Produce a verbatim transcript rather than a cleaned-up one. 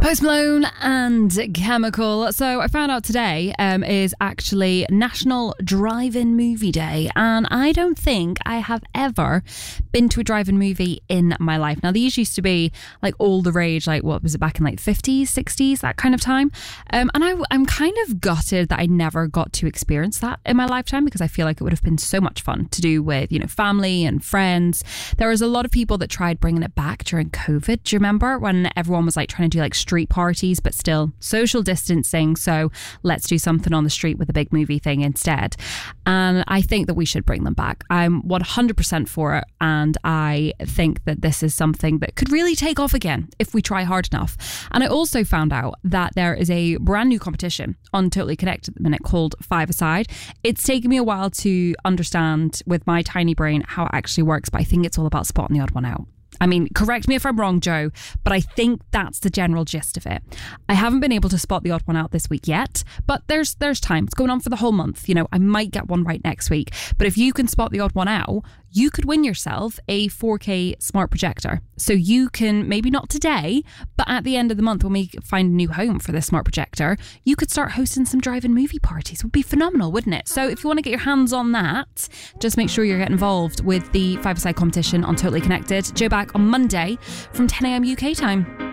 Post Malone and Chemical. So I found out today um, is actually National Drive-In Movie Day, and I don't think I have ever been to a drive-in movie in my life. Now, these used to be like all the rage, like what was it, back in like fifties, sixties, that kind of time. Um, and I, I'm kind of gutted that I never got to experience that in my lifetime, because I feel like it would have been so much fun to do with, you know, family and friends. There was a lot of people that tried bringing it back during COVID. Do you remember when everyone was like trying to do like street parties, but still social distancing? So let's do something on the street with a big movie thing instead. And I think that we should bring them back. I'm one hundred percent for it. And I think that this is something that could really take off again if we try hard enough. And I also found out that there is a brand new competition on Totally Connected at the minute called Five Aside. It's taken me a while to understand with my tiny brain how it actually works, but I think it's all about spotting the odd one out. I mean, correct me if I'm wrong, Joe, but I think that's the general gist of it. I haven't been able to spot the odd one out this week yet, but there's there's time. It's going on for the whole month. You know, I might get one right next week. But if you can spot the odd one out, you could win yourself a four K smart projector. So you can, maybe not today, but at the end of the month when we find a new home for this smart projector, you could start hosting some drive-in movie parties. It would be phenomenal, wouldn't it? So if you want to get your hands on that, just make sure you're getting involved with the Five Aside competition on Totally Connected. Joe back on Monday from ten a.m. U K time.